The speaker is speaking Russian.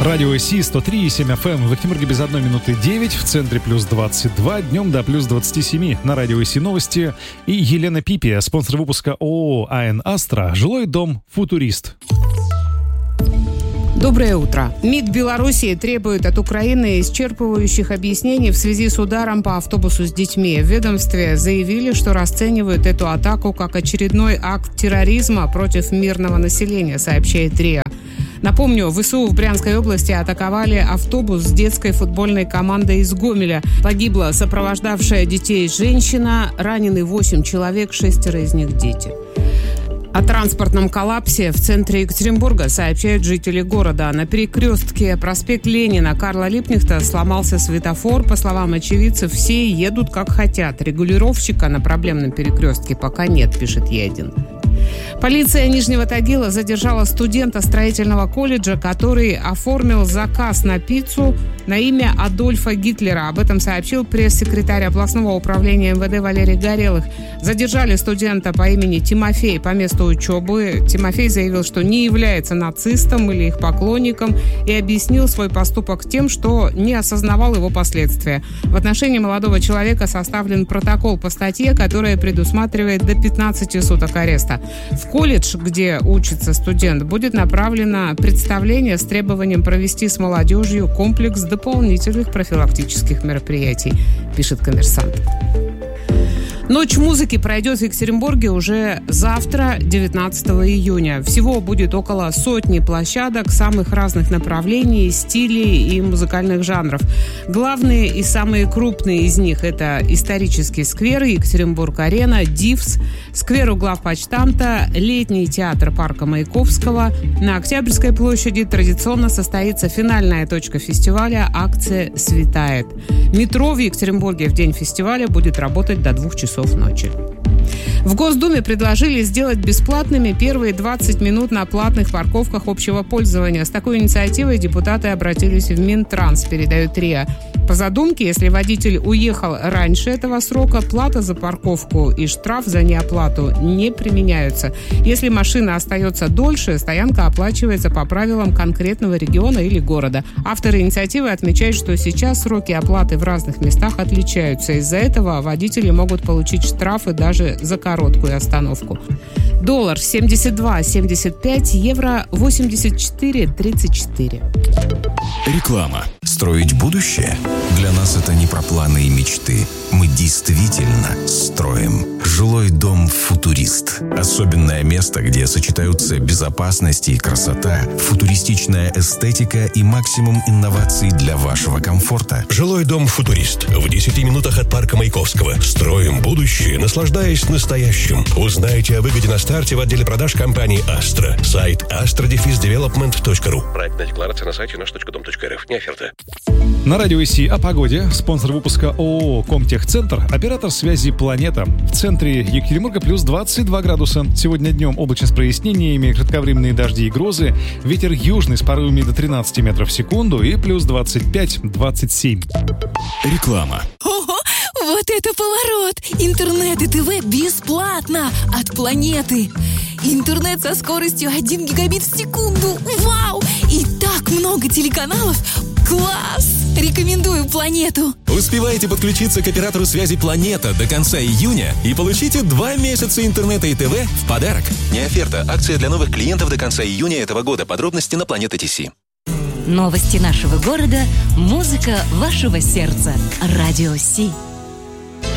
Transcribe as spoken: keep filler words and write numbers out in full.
Радио Си сто три и семь эф эм. В Екатеринбурге без одной минуты девять, в центре плюс двадцать два, днем до плюс двадцать семь. На Радио Си новости. И Елена Пипи, спонсор выпуска ООО АН «Астра», жилой дом «Футурист». Доброе утро. МИД Белоруссии требует от Украины исчерпывающих объяснений в связи с ударом по автобусу с детьми. В ведомстве заявили, что расценивают эту атаку как очередной акт терроризма против мирного населения, сообщает РИА. Напомню, ВСУ в Брянской области атаковали автобус с детской футбольной командой из Гомеля. Погибла сопровождавшая детей женщина, ранены восемь человек, шестеро из них дети. О транспортном коллапсе в центре Екатеринбурга сообщают жители города. На перекрестке проспект Ленина Карла Липкнехта сломался светофор. По словам очевидцев, все едут как хотят. Регулировщика на проблемном перекрестке пока нет, пишет Е один. Полиция Нижнего Тагила задержала студента строительного колледжа, который оформил заказ на пиццу на имя Адольфа Гитлера. Об этом сообщил пресс-секретарь областного управления эм вэ дэ Валерий Горелых. Задержали студента по имени Тимофей по месту учебы. Тимофей заявил, что не является нацистом или их поклонником, и объяснил свой поступок тем, что не осознавал его последствия. В отношении молодого человека составлен протокол по статье, которая предусматривает до пятнадцати суток ареста. В колледж, где учится студент, будет направлено представление с требованием провести с молодежью комплекс дополнительных профилактических мероприятий, пишет «Коммерсант». Ночь музыки пройдет в Екатеринбурге уже завтра, девятнадцатого июня. Всего будет около сотни площадок самых разных направлений, стилей и музыкальных жанров. Главные и самые крупные из них – это исторический сквер, Екатеринбург-арена, ДИВС, сквер у главпочтамта, летний театр парка Маяковского. На Октябрьской площади традиционно состоится финальная точка фестиваля – акция «Светает». Метро в Екатеринбурге в день фестиваля будет работать до двух часов ночи. В Госдуме предложили сделать бесплатными первые двадцать минут на платных парковках общего пользования. С такой инициативой депутаты обратились в Минтранс, передает РИА. По задумке, если водитель уехал раньше этого срока, плата за парковку и штраф за неоплату не применяются. Если машина остается дольше, стоянка оплачивается по правилам конкретного региона или города. Авторы инициативы отмечают, что сейчас сроки оплаты в разных местах отличаются. Из-за этого водители могут получить штрафы даже за короткую остановку. Доллар семьдесят два семьдесят пять, евро восемьдесят четыре тридцать четыре. Реклама. Строить будущее? Для нас это не про планы и мечты. Мы действительно строим. Жилой дом «Футурист». Особенное место, где сочетаются безопасность и красота, футуристичная эстетика и максимум инноваций для вашего комфорта. Жилой дом «Футурист». В десяти минутах от парка Маяковского. Строим будущее, наслаждаясь настоящим. Узнайте о выгоде на старте в отделе продаж компании «Астра». Сайт астра девелопмент точка ру. Проектная декларация на сайте наш точка дом точка эр эф. Не оферта. На Радио Си о погоде. Спонсор выпуска ООО «Комтехцентр», оператор связи «Планета». В центре Екатеринбурга плюс двадцать два градуса. Сегодня днем облачно с прояснениями, кратковременные дожди и грозы. Ветер южный с порывами до тринадцати метров в секунду и плюс двадцать пять двадцать семь. Реклама. Ого, вот это поворот! Интернет и ТВ бесплатно от «Планеты». Интернет со скоростью один гигабит в секунду. Вау! И так много телеканалов. Класс! Рекомендую «Планету». Успевайте подключиться к оператору связи «Планета» до конца июня и получите два месяца интернета и ТВ в подарок. Не оферта. Акция для новых клиентов до конца июня этого года. Подробности на Планета точка ти си. Новости нашего города. Музыка вашего сердца. Радио Си.